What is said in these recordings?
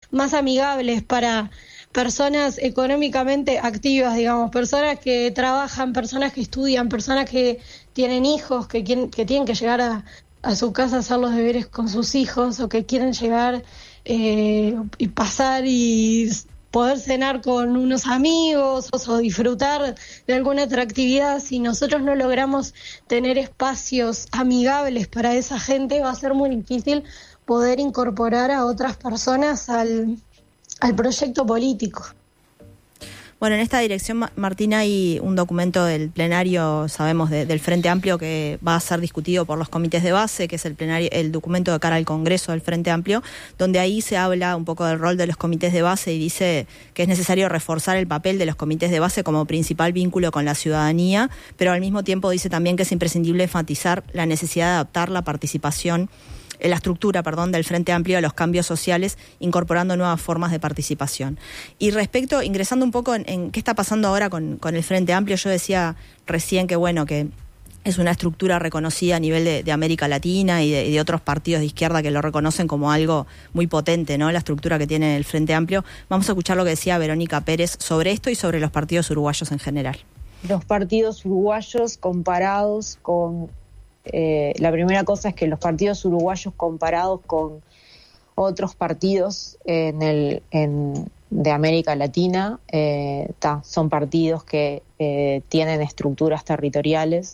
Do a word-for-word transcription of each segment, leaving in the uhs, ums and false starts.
más amigables para personas económicamente activas, digamos, personas que trabajan, personas que estudian, personas que tienen hijos, que, quieren, que tienen que llegar a, a su casa a hacer los deberes con sus hijos, o que quieren llegar eh, y pasar y poder cenar con unos amigos o disfrutar de alguna otra actividad. Si nosotros no logramos tener espacios amigables para esa gente, va a ser muy difícil poder incorporar a otras personas al, al proyecto político. Bueno, en esta dirección, Martina, hay un documento del plenario, sabemos, de, del Frente Amplio, que va a ser discutido por los comités de base, que es el plenario, el documento de cara al Congreso del Frente Amplio, donde ahí se habla un poco del rol de los comités de base y dice que es necesario reforzar el papel de los comités de base como principal vínculo con la ciudadanía, pero al mismo tiempo dice también que es imprescindible enfatizar la necesidad de adaptar la participación la estructura, perdón, del Frente Amplio a los cambios sociales, incorporando nuevas formas de participación. Y respecto, ingresando un poco en, en qué está pasando ahora con, con el Frente Amplio, yo decía recién que, bueno, que es una estructura reconocida a nivel de, de América Latina y de, y de otros partidos de izquierda que lo reconocen como algo muy potente, ¿no?, la estructura que tiene el Frente Amplio. Vamos a escuchar lo que decía Verónica Pérez sobre esto y sobre los partidos uruguayos en general. Los partidos uruguayos comparados con... Eh, la primera cosa es que los partidos uruguayos comparados con otros partidos en el, en, de América Latina eh, ta, son partidos que eh, tienen estructuras territoriales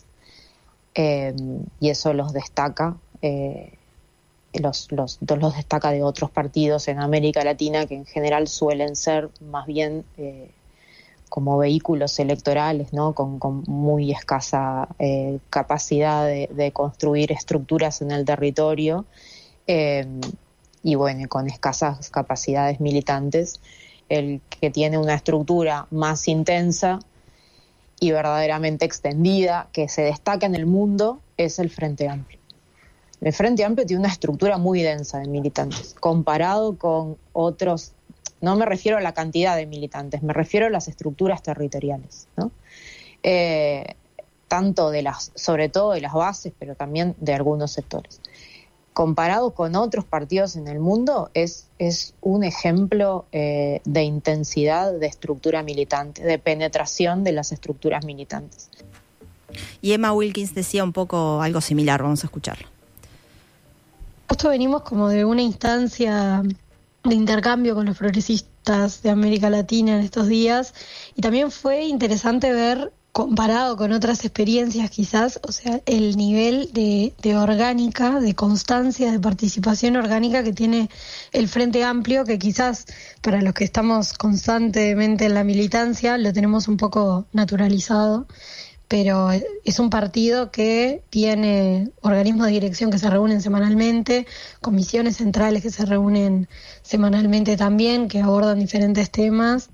eh, y eso los destaca eh, los, los, los destaca de otros partidos en América Latina que en general suelen ser más bien eh, como vehículos electorales, ¿no?, con, con muy escasa eh, capacidad de, de construir estructuras en el territorio eh, y bueno, con escasas capacidades militantes. El que tiene una estructura más intensa y verdaderamente extendida, que se destaca en el mundo, es el Frente Amplio. El Frente Amplio tiene una estructura muy densa de militantes, comparado con otros. No me refiero a la cantidad de militantes, me refiero a las estructuras territoriales, ¿no? Eh, tanto de las, sobre todo de las bases, pero también de algunos sectores. Comparado con otros partidos en el mundo, es, es un ejemplo eh, de intensidad de estructura militante, de penetración de las estructuras militantes. Y Emma Wilkins decía un poco algo similar, vamos a escucharlo. Justo venimos como de una instancia de intercambio con los progresistas de América Latina en estos días, y también fue interesante ver, comparado con otras experiencias quizás, o sea, el nivel de, de orgánica, de constancia, de participación orgánica que tiene el Frente Amplio, que quizás para los que estamos constantemente en la militancia lo tenemos un poco naturalizado, pero es un partido que tiene organismos de dirección que se reúnen semanalmente, comisiones centrales que se reúnen semanalmente también, que abordan diferentes temas.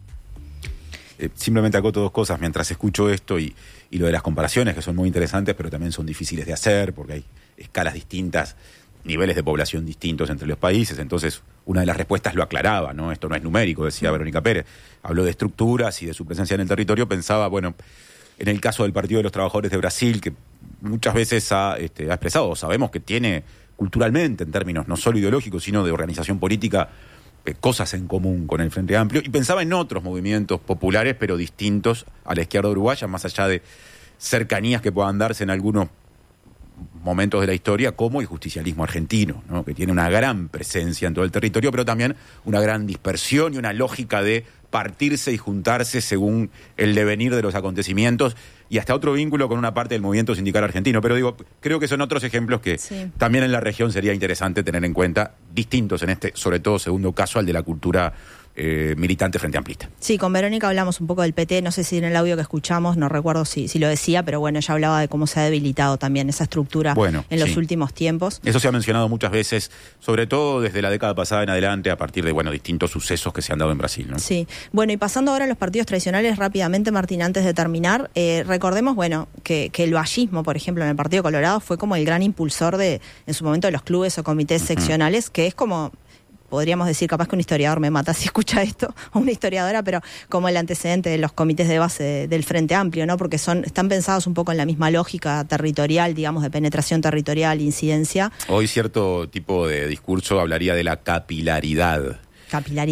Eh, simplemente acoto dos cosas mientras escucho esto y, y lo de las comparaciones, que son muy interesantes, pero también son difíciles de hacer, porque hay escalas distintas, niveles de población distintos entre los países. Entonces, una de las respuestas lo aclaraba, ¿no? Esto no es numérico, decía Verónica Pérez. Habló de estructuras y de su presencia en el territorio. Pensaba, bueno, en el caso del Partido de los Trabajadores de Brasil, que muchas veces ha, este, ha expresado, sabemos que tiene culturalmente, en términos no solo ideológicos, sino de organización política, eh, cosas en común con el Frente Amplio, y pensaba en otros movimientos populares, pero distintos a la izquierda uruguaya, más allá de cercanías que puedan darse en algunos momentos de la historia, como el justicialismo argentino, ¿no?, que tiene una gran presencia en todo el territorio, pero también una gran dispersión y una lógica de partirse y juntarse según el devenir de los acontecimientos, y hasta otro vínculo con una parte del movimiento sindical argentino. Pero digo, creo que son otros ejemplos que sí, también en la región sería interesante tener en cuenta, distintos en este, sobre todo segundo caso, al de la cultura Eh, militante frente amplista. Sí, con Verónica hablamos un poco del P T, no sé si en el audio que escuchamos, no recuerdo si, si lo decía, pero bueno, ella hablaba de cómo se ha debilitado también esa estructura bueno, en los sí. últimos tiempos. Eso se ha mencionado muchas veces, sobre todo desde la década pasada en adelante, a partir de bueno distintos sucesos que se han dado en Brasil, ¿no? Sí, bueno, y pasando ahora a los partidos tradicionales rápidamente, Martín, antes de terminar, eh, recordemos, bueno, que, que el vallismo, por ejemplo, en el Partido Colorado fue como el gran impulsor de, en su momento, de los clubes o comités uh-huh. seccionales, que es como... podríamos decir, capaz que un historiador me mata si escucha esto, o una historiadora, pero como el antecedente de los comités de base del Frente Amplio, ¿no? Porque son están pensados un poco en la misma lógica territorial, digamos, de penetración territorial, incidencia. Hoy cierto tipo de discurso hablaría de la capilaridad. Capilaridad.